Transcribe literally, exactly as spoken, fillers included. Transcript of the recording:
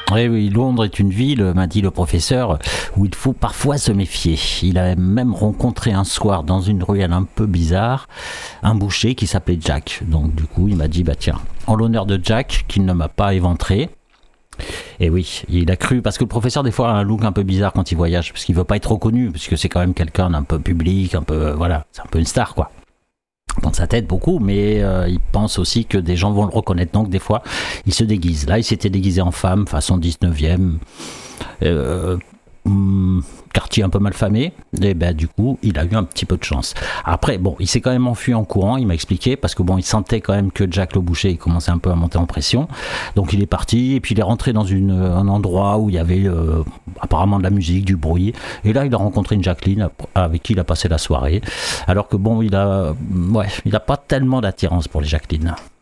Oui, oui, Londres est une ville, m'a dit le professeur, où il faut parfois se méfier. Il a même rencontré un soir dans une ruelle un peu bizarre un boucher qui s'appelait Jack. Donc du coup, il m'a dit, bah tiens, en l'honneur de Jack, qu'il ne m'a pas éventré. Et oui, il a cru, parce que le professeur des fois a un look un peu bizarre quand il voyage, parce qu'il veut pas être reconnu, parce que c'est quand même quelqu'un d'un peu public, un peu, voilà, c'est un peu une star quoi. Dans sa tête beaucoup, mais euh, il pense aussi que des gens vont le reconnaître, donc des fois il se déguise. Là il s'était déguisé en femme, façon dix-neuvième, euh, hum, quartier un peu malfamé, et ben du coup il a eu un petit peu de chance. Après bon, il s'est quand même enfui en courant, il m'a expliqué, parce que bon, il sentait quand même que Jack le boucher il commençait un peu à monter en pression, donc il est parti, et puis il est rentré dans une, un endroit où il y avait euh, apparemment de la musique, du bruit, et là il a rencontré une Jacqueline avec qui il a passé la soirée, alors que bon, il a ouais, il a pas tellement d'attirance pour les Jacqueline.